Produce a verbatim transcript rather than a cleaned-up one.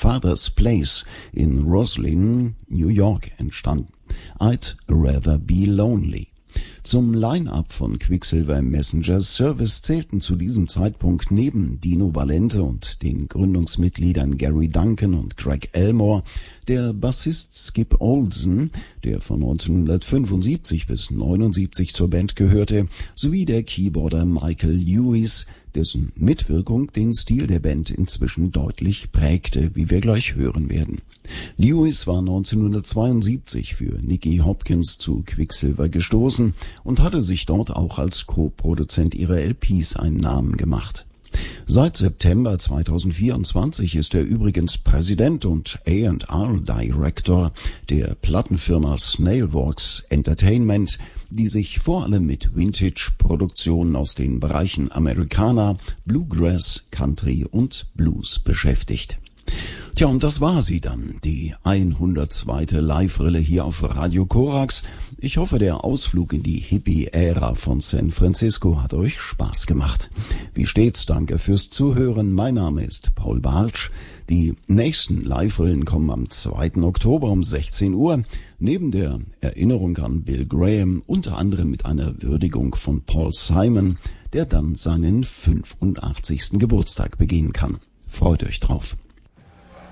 Father's Place in Roslyn, New York entstanden. I'd Rather Be Lonely. Zum Line-Up von Quicksilver Messenger Service zählten zu diesem Zeitpunkt neben Dino Valente und den Gründungsmitgliedern Gary Duncan und Greg Elmore der Bassist Skip Olsen, der von neunzehnhundertfünfundsiebzig bis neunundsiebzig zur Band gehörte, sowie der Keyboarder Michael Lewis, dessen Mitwirkung den Stil der Band inzwischen deutlich prägte, wie wir gleich hören werden. Lewis war neunzehnhundertzweiundsiebzig für Nicky Hopkins zu Quicksilver gestoßen und hatte sich dort auch als Co-Produzent ihrer L Ps einen Namen gemacht. Seit September zweitausendvierundzwanzig ist er übrigens Präsident und A and R Director der Plattenfirma Snailworks Entertainment, die sich vor allem mit Vintage-Produktionen aus den Bereichen Americana, Bluegrass, Country und Blues beschäftigt. Tja, und das war sie dann, die hundertzweite Live-Rille hier auf Radio Korax. Ich hoffe, der Ausflug in die Hippie-Ära von San Francisco hat euch Spaß gemacht. Wie stets, danke fürs Zuhören. Mein Name ist Paul Bartsch. Die nächsten Live-Rillen kommen am zweiten Oktober um sechzehn Uhr. Neben der Erinnerung an Bill Graham unter anderem mit einer Würdigung von Paul Simon, der dann seinen fünfundachtzigsten Geburtstag begehen kann. Freut euch drauf.